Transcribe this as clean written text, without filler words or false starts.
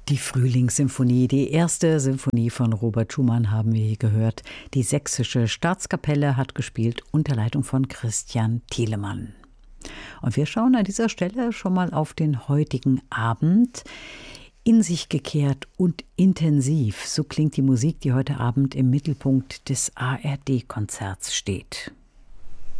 Die Frühlingssymphonie, die erste Symphonie von Robert Schumann haben wir hier gehört. Die Sächsische Staatskapelle hat gespielt unter Leitung von Christian Thielemann. Und wir schauen an dieser Stelle schon mal auf den heutigen Abend. In sich gekehrt und intensiv, so klingt die Musik, die heute Abend im Mittelpunkt des ARD-Konzerts steht.